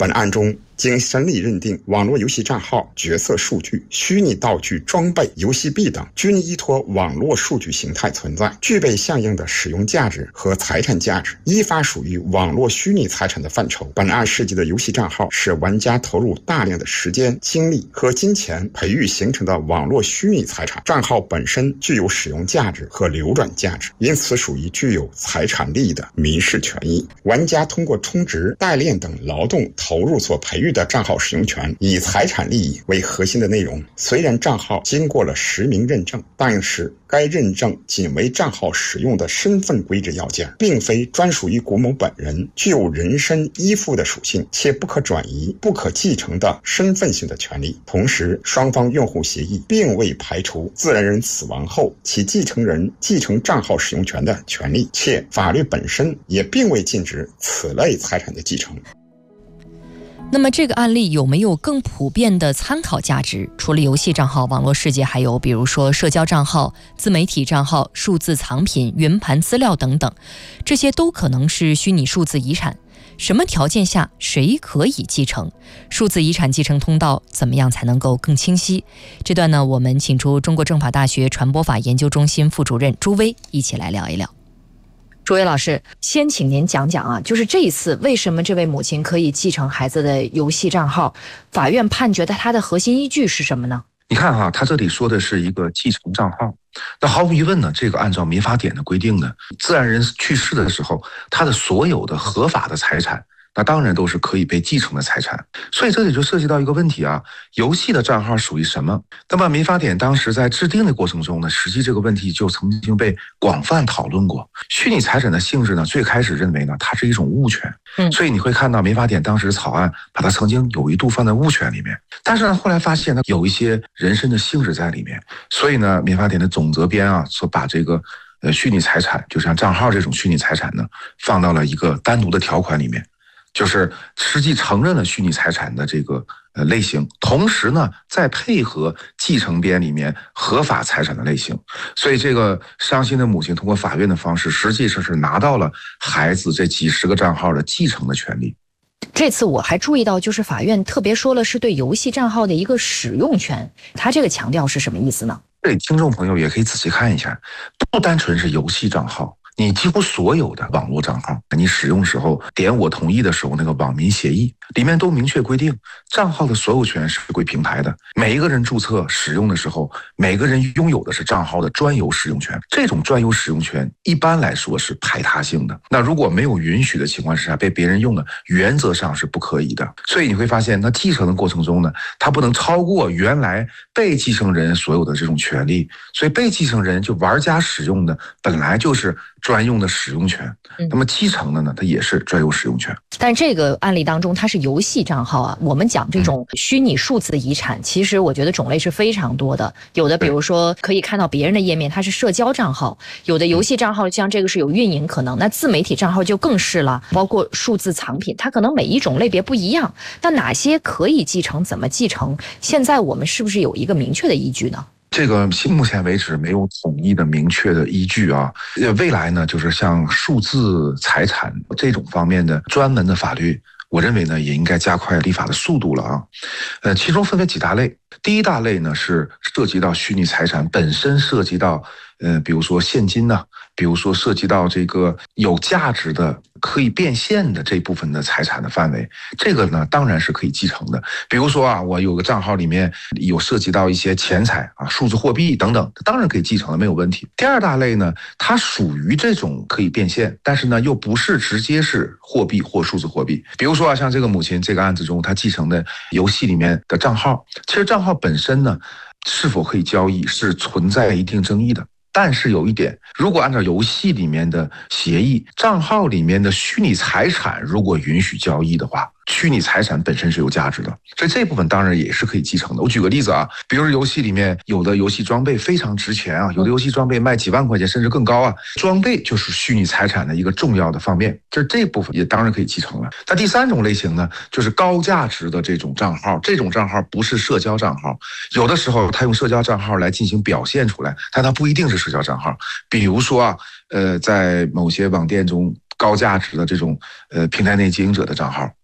本案中，经审理认定，网络游戏账号、角色数据、虚拟道具、装备、游戏币等均依托网络数据形态存在，具备相应的使用价值和财产价值，依法属于网络虚拟财产的范畴。本案涉及的游戏账号是玩家投入大量的时间、精力和金钱培育形成的网络虚拟财产，账号本身具有使用价值和流转价值，因此属于具有财产利益的民事权益。玩家通过充值、代练等劳动投入所培育的账号使用权，以财产利益为核心的内容。虽然账号经过了实名认证，但是该认证仅为账号使用的身份规制要件，并非专属于谷某本人，具有人身依附的属性，且不可转移、不可继承的身份性的权利。同时，双方用户协议并未排除自然人死亡后其继承人继承账号使用权的权利，且法律本身也并未禁止此类财产的继承。 那么这个案例有没有更普遍的参考价值？除了游戏账号，网络世界还有比如说社交账号、自媒体账号、数字藏品、云盘资料等等，这些都可能是虚拟数字遗产。什么条件下谁可以继承？数字遗产继承通道怎么样才能够更清晰？这段呢，我们请出中国政法大学传播法研究中心副主任朱威一起来聊一聊。朱威老师，先请您讲讲啊，就是这一次为什么这位母亲可以继承孩子的游戏账号？法院判决的它的核心依据是什么呢？ 你看哈，他这里说的是一个继承账号，那毫无疑问呢，这个按照民法典的规定呢，自然人去世的时候，他的所有的合法的财产，那当然都是可以被继承的财产。所以这里就涉及到一个问题啊，游戏的账号属于什么？那么民法典当时在制定的过程中呢，实际这个问题就曾经被广泛讨论过。虚拟财产的性质呢，最开始认为呢，它是一种物权，所以你会看到民法典当时草案把它曾经有一度放在物权里面，但是呢，后来发现呢，有一些人身的性质在里面，所以呢，民法典的总则编啊，所把这个虚拟财产，就像账号这种虚拟财产呢，放到了一个单独的条款里面。就是实际承认了虚拟财产的这个类型，同时呢，再配合继承编里面合法财产的类型，所以这个伤心的母亲通过法院的方式，实际上是拿到了孩子这几十个账号的继承的权利。 这次我还注意到，就是法院特别说了是对游戏账号的一个使用权，他这个强调是什么意思呢？ 对听众朋友也可以仔细看一下，不单纯是游戏账号。你几乎所有的网络账号，你使用时候点我同意的时候，那个网民协议里面都明确规定，账号的所有权是归平台的。每一个人注册使用的时候，每个人拥有的是账号的专有使用权。这种专有使用权一般来说是排他性的。那如果没有允许的情况之下被别人用的，原则上是不可以的。所以你会发现，那继承的过程中呢，它不能超过原来被继承人所有的这种权利。所以被继承人就玩家使用的本来就是专用的使用权，那么继承的呢，它也是专有使用权。 但这个案例当中，它是游戏账号啊。我们讲这种虚拟数字遗产，其实我觉得种类是非常多的。有的比如说可以看到别人的页面，它是社交账号；有的游戏账号像这个是有运营可能，那自媒体账号就更是了。包括数字藏品，它可能每一种类别不一样。那哪些可以继承，怎么继承？现在我们是不是有一个明确的依据呢？ 这个目前为止没有统一的明确的依据啊。未来呢，就是像数字财产这种方面的专门的法律，我认为呢也应该加快立法的速度了啊。其中分为几大类。第一大类呢是涉及到虚拟财产本身涉及到比如说现金呢，比如说涉及到这个有价值的可以变现的这部分的财产的范围，这个呢当然是可以继承的。比如说啊，我有个账号里面有涉及到一些钱财啊、数字货币等等，当然可以继承的，没有问题。第二大类呢，它属于这种可以变现，但是呢又不是直接是货币或数字货币。比如说啊，像这个母亲这个案子中，她继承的游戏里面的账号，其实账号本身呢是否可以交易是存在一定争议的。但是有一点，如果按照游戏里面的协议，账号里面的虚拟财产如果允许交易的话，虚拟财产本身是有价值的，所以这部分当然也是可以继承的。我举个例子啊，比如说游戏里面有的游戏装备非常值钱啊，有的游戏装备卖几万块钱甚至更高啊，装备就是虚拟财产的一个重要的方面，这部分也当然可以继承了。那第三种类型呢，就是高价值的这种账号，这种账号不是社交账号，有的时候他用社交账号来进行表现出来，但它不一定是社交账号。比如说啊，在某些网店中高价值的这种平台内经营者的账号，